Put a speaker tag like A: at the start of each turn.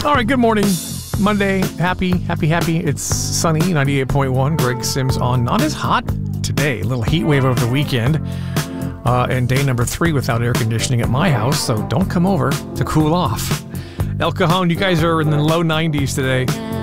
A: All right, good morning. Monday, happy. It's sunny, 98.1. Greg Sims on. Not as hot today. A little heat wave over the weekend. And day number 3 without air conditioning at my house, so don't come over to cool off. El Cajon, you guys are in the low 90s today.